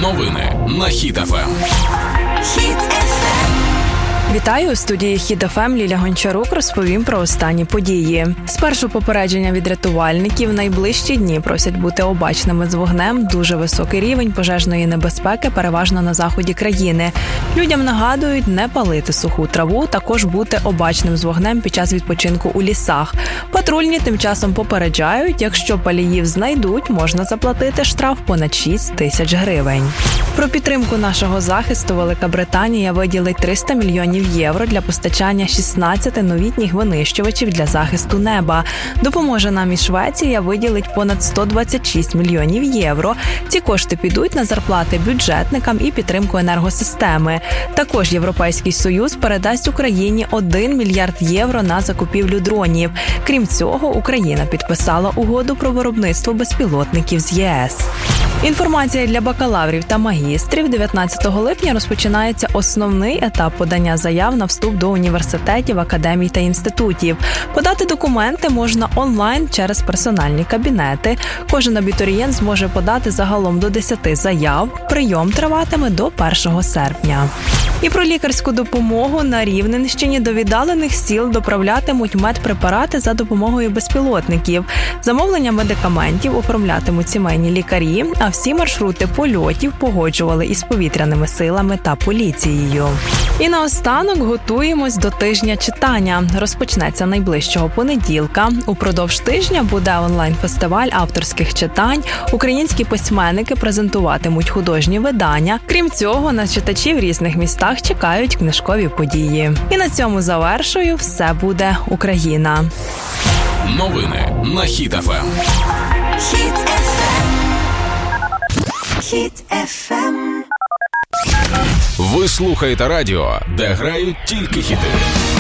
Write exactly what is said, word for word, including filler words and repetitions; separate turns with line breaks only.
Новини на Хіт еф ем.
Хіт еф ем.
Вітаю, у студії Хіт еф ем Ліля Гончарук розповім про останні події. Спершу попередження від рятувальників. Найближчі дні просять бути обачними з вогнем. Дуже високий рівень пожежної небезпеки переважно на заході країни. Людям нагадують не палити суху траву, також бути обачним з вогнем під час відпочинку у лісах. Патрульні тим часом попереджають, якщо паліїв знайдуть, можна заплатити штраф понад шість тисяч гривень. Про підтримку нашого захисту Велика Британія виділить триста мільйонів євро для постачання шістнадцяти новітніх винищувачів для захисту неба. Допоможе нам і Швеція виділить понад сто двадцять шість мільйонів євро. Ці кошти підуть на зарплати бюджетникам і підтримку енергосистеми. Також Європейський Союз передасть Україні один мільярд євро на закупівлю дронів. Крім цього, Україна підписала угоду про виробництво безпілотників з є ес. Інформація для бакалаврів та магістрів. дев'ятнадцятого липня розпочинається основний етап подання заяв на вступ до університетів, академій та інститутів. Подати документи можна онлайн через персональні кабінети. Кожен абітурієнт зможе подати загалом до десяти заяв. Прийом триватиме до першого серпня. І про лікарську допомогу. На Рівненщині до віддалених сіл доправлятимуть медпрепарати за допомогою безпілотників. Замовлення медикаментів оформлятимуть сімейні лікарі, а всі маршрути польотів погоджували із повітряними силами та поліцією. І наостанок готуємось до тижня читання. Розпочнеться найближчого понеділка. Упродовж тижня буде онлайн-фестиваль авторських читань. Українські письменники презентуватимуть художні видання. Крім цього, на читачів в різних містах чекають книжкові події. І на цьому завершую. Все буде Україна.
Новини на Хіт еф ем.
Хіт еф ем. Хіт еф ем.
Ви слухаєте радіо, де грають тільки хіти.